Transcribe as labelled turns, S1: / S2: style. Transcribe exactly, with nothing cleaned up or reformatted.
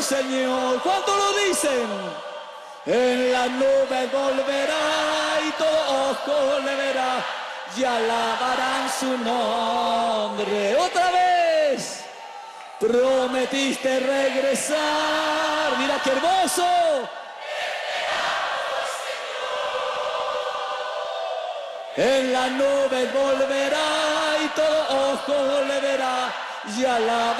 S1: sí señor, ¿cuánto lo dicen? En la nube volverá y todo ojo le verá y alabarán su nombre. Otra vez, prometiste regresar, mira qué hermoso. En la nube volverá y todo ojo le verá y alabará.